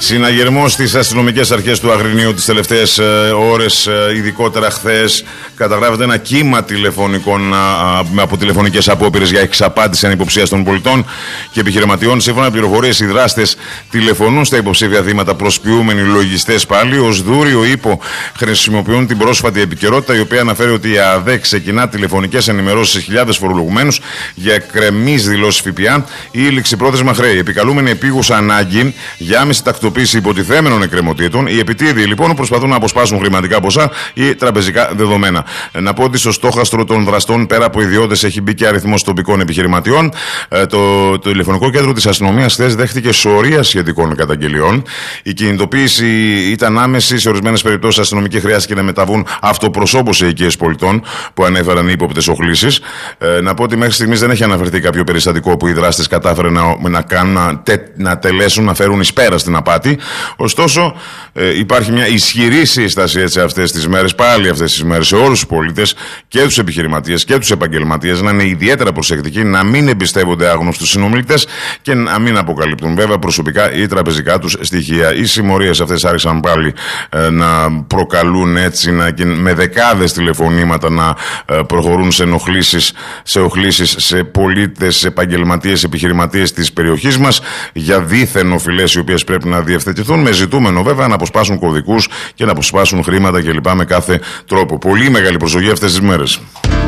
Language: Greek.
Συναγερμός στις αστυνομικές αρχές του Αγρινίου τις τελευταίες ώρες, ειδικότερα χθες, καταγράφεται ένα κύμα τηλεφωνικών από τηλεφωνικές απόπειρες για εξαπάτηση ανυποψίας των πολιτών και επιχειρηματιών. Σύμφωνα με πληροφορίες, οι δράστες τηλεφωνούν στα υποψήφια θύματα προσποιούμενοι λογιστές πάλι. Ως δούριο ύπο χρησιμοποιούν την πρόσφατη επικαιρότητα, η οποία αναφέρει ότι η ΑΔΕ ξεκινά τηλεφωνικές ενημερώσεις σε χιλιάδες φορολογουμένους για εκκρεμείς δηλώσεις ΦΠΑ ή ληξιπρόθεσμα χρέη. Επικαλούμενοι επίγουσα ανάγκη για άμεση τακτοποίηση υποτιθέμενων εκκρεμωτήτων, οι επιτίδιοι λοιπόν προσπαθούν να αποσπάσουν χρηματικά ποσά ή τραπεζικά δεδομένα. Να πω ότι στο στόχαστρο των δραστών, πέρα από ιδιώτες, έχει μπει και αριθμός τοπικών επιχειρηματιών. Το τηλεφωνικό κέντρο της αστυνομίας χθες δέχτηκε σωρία σχετικών καταγγελιών. Η κινητοποίηση ήταν άμεση. Σε ορισμένες περιπτώσεις, αστυνομικοί χρειάστηκε να μεταβούν αυτοπροσώπως σε οικίες πολιτών που ανέφεραν ύποπτες οχλήσεις. Να πω ότι μέχρι στιγμής δεν έχει αναφερθεί κάποιο περιστατικό που οι δράστες κατάφεραν να τελέσουν, να φέρουν εις πέρα στην απάτη. Ωστόσο, υπάρχει μια ισχυρή σύσταση αυτές τις μέρες, πάλι αυτές τις μέρες, σε όλους τους πολίτες και τους επιχειρηματίες και τους επαγγελματίες να είναι ιδιαίτερα προσεκτικοί, να μην εμπιστεύονται άγνωστους συνομιλητές και να μην αποκαλύπτουν βέβαια προσωπικά ή τραπεζικά τους στοιχεία. Οι συμμορίες αυτές άρχισαν πάλι να προκαλούν έτσι, με δεκάδες τηλεφωνήματα να προχωρούν σε οχλήσεις σε πολίτες, σε επαγγελματίες, επιχειρηματίες της περιοχής μας για δίθεν οφειλές οι οποίες πρέπει να διευθετηθούν, με ζητούμενο βέβαια να αποσπάσουν κωδικούς και να αποσπάσουν χρήματα κλπ. Με κάθε τρόπο. Πολύ μεγάλη προσοχή αυτές τις μέρες.